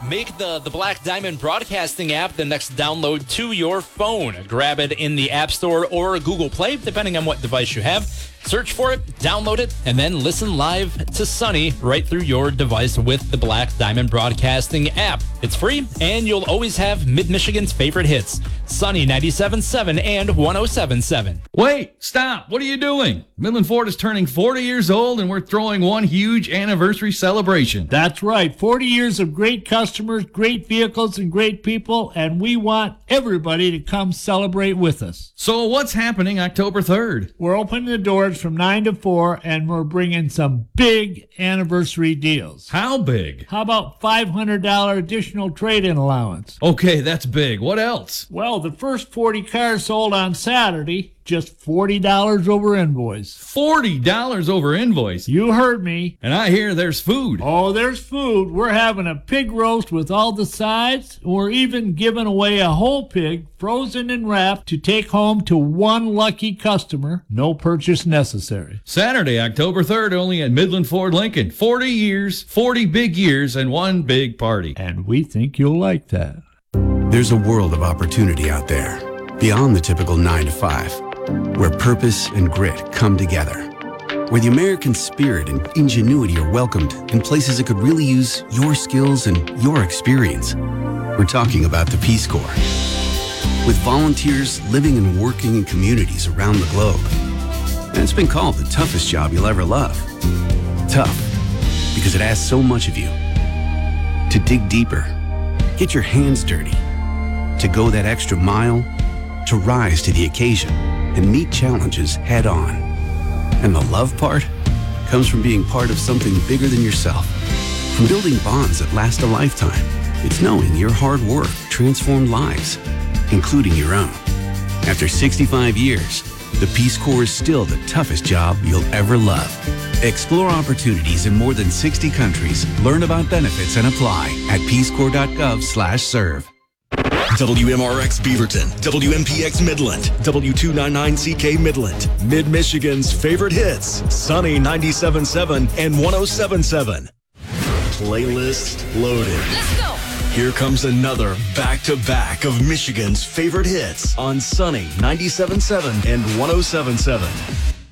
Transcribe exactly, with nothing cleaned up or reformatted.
Make the, the Black Diamond Broadcasting app the next download to your phone. Grab it in the App Store or Google Play, depending on what device you have. Search for it, download it, and then listen live to Sunny right through your device with the Black Diamond Broadcasting app. It's free, and you'll always have Mid-Michigan's favorite hits, Sunny ninety-seven point seven and one oh seven point seven. Wait, stop. What are you doing? Midland Ford is turning forty years old, and we're throwing one huge anniversary celebration. That's right. forty years of great customers, great vehicles, and great people, and we want everybody to come celebrate with us. So what's happening October third? We're opening the doors from nine to four, and we're bringing some big anniversary deals. How big? How about five hundred dollars additional trade-in allowance? Okay, that's big. What else? Well, the first forty cars sold on Saturday, just forty dollars over invoice. forty dollars over invoice? You heard me. And I hear there's food. Oh, there's food. We're having a pig roast with all the sides. We're even giving away a whole pig, frozen and wrapped, to take home to one lucky customer. No purchase necessary. Saturday, October third, only at Midland Ford Lincoln. forty years, forty big years, and one big party. And we think you'll like that. There's a world of opportunity out there, beyond the typical nine to five, where purpose and grit come together, where the American spirit and ingenuity are welcomed in places that could really use your skills and your experience. We're talking about the Peace Corps. With volunteers living and working in communities around the globe. And it's been called the toughest job you'll ever love. Tough, because it asks so much of you. To dig deeper, get your hands dirty, to go that extra mile, to rise to the occasion and meet challenges head on. And the love part comes from being part of something bigger than yourself. From building bonds that last a lifetime. It's knowing your hard work transformed lives, including your own. After sixty-five years, the Peace Corps is still the toughest job you'll ever love. Explore opportunities in more than sixty countries. Learn about benefits and apply at peacecorps.gov slash serve. W M R X Beaverton, W M P X Midland, W two ninety-nine C K Midland, Mid-Michigan's favorite hits, Sunny ninety-seven point seven and one oh seven point seven. Playlist loaded. Let's go. Here comes another back-to-back of Michigan's favorite hits on Sunny ninety-seven point seven and one oh seven point seven.